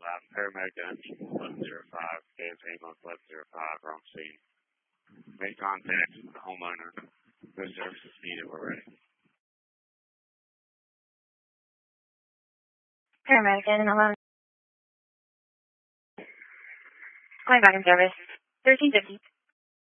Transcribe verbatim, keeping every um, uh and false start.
loud. Paramedic engine eleven zero five, K S ambulance eleven zero five, wrong scene. Make contact with the homeowner. No services needed, we're ready. Paramedic engine eleven. Calling back in service. thirteen fifty.